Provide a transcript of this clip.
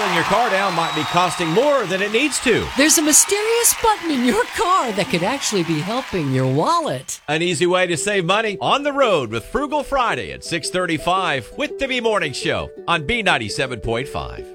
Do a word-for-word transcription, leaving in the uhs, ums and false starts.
pulling your car down might be costing more than it needs to. There's a mysterious button in your car that could actually be helping your wallet. An easy way to save money on the road with Frugal Friday at six thirty-five with the B Morning Show on B ninety-seven point five.